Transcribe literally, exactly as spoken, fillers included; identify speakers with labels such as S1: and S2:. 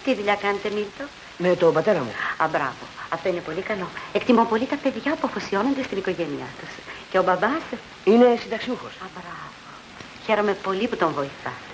S1: Τι δουλειά κάνετε, Μίλτο?
S2: Με τον πατέρα μου.
S1: Α, μπράβο. Αυτό είναι πολύ καλό. Εκτιμώ πολύ τα παιδιά που αφοσιώνονται στην οικογένειά τους. Και ο μπαμπάς?
S2: Είναι συνταξιούχος.
S1: Α, μπράβο. Χαίρομαι πολύ που τον βοηθάτε.